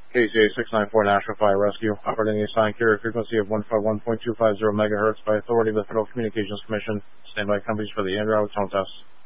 KCA 694 Nashville Fire Rescue, operating a assigned carrier frequency of 151.250 megahertz by authority of the Federal Communications Commission. Standby companies for the en route tone test.